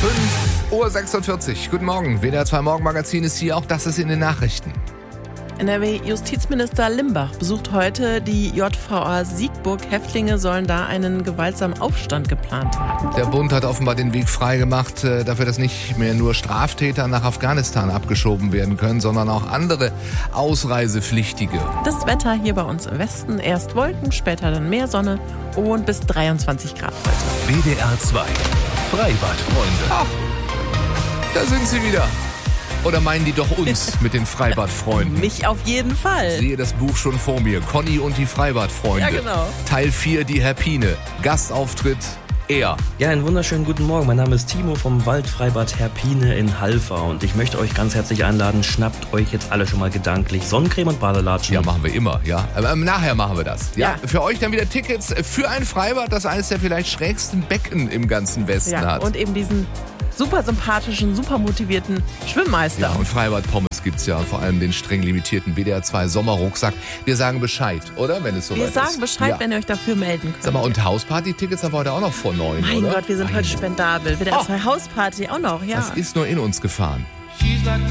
5:46 Uhr. Guten Morgen. WDR 2 Morgenmagazin ist hier. Auch das ist in den Nachrichten. NRW-Justizminister Limbach besucht heute die JVA Siegburg. Häftlinge sollen da einen gewaltsamen Aufstand geplant haben. Der Bund hat offenbar den Weg freigemacht dafür, dass nicht mehr nur Straftäter nach Afghanistan abgeschoben werden können, sondern auch andere Ausreisepflichtige. Das Wetter hier bei uns im Westen. Erst Wolken, später dann mehr Sonne und bis 23 Grad heute. WDR 2 Freibadfreunde. Ach, da sind sie wieder. Oder meinen die doch uns mit den Freibadfreunden? Mich auf jeden Fall. Ich sehe das Buch schon vor mir. Conny und die Freibadfreunde. Ja, genau. Teil 4, die Herpine. Gastauftritt, er. Ja, einen wunderschönen guten Morgen. Mein Name ist Timo vom Waldfreibad Herpine in Halver und ich möchte euch ganz herzlich einladen, schnappt euch jetzt alle schon mal gedanklich Sonnencreme und Badelatschen. Ja, machen wir immer, ja. Nachher machen wir das. Ja. Ja. Für euch dann wieder Tickets für ein Freibad, das eines der vielleicht schrägsten Becken im ganzen Westen Ja, hat. und eben diesen super sympathischen, super motivierten Schwimmmeister. Ja, und Freibad-Pommes gibt's ja, vor allem den streng limitierten WDR 2 Sommerrucksack. Wir sagen Bescheid, oder? Wenn es soweit Wir ist. sagen Bescheid, Ja. wenn ihr euch dafür melden könnt. Sag mal, und Hausparty-Tickets haben wir heute auch noch vor 9, Mein oder? Gott, wir sind heute spendabel. WDR 2 Hausparty auch noch, ja. Das ist nur in uns gefahren. She's like the